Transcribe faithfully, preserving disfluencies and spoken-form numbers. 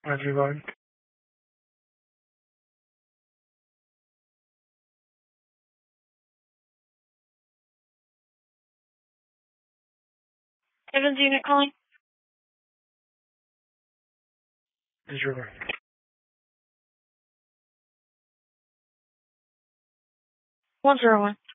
everyone. Evans unit calling. Zero. One zero one.